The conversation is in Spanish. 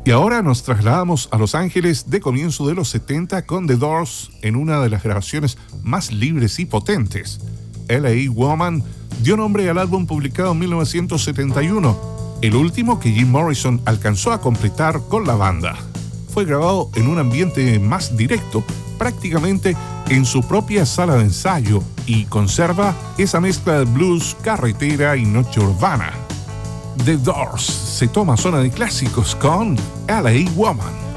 Y ahora nos trasladamos a Los Ángeles de comienzo de los 70 con The Doors en una de las grabaciones más libres y potentes. L.A. Woman dio nombre al álbum publicado en 1971, el último que Jim Morrison alcanzó a completar con la banda. Fue grabado en un ambiente más directo, prácticamente en su propia sala de ensayo, y conserva esa mezcla de blues, carretera y noche urbana. The Doors se toma zona de clásicos con L.A. Woman.